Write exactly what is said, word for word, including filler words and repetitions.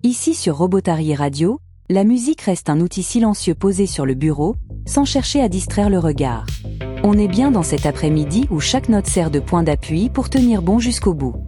Ici sur Robotary Radio, la musique reste un outil silencieux posé sur le bureau, sans chercher à distraire le regard. On est bien dans cet après-midi où chaque note sert de point d'appui pour tenir bon jusqu'au bout.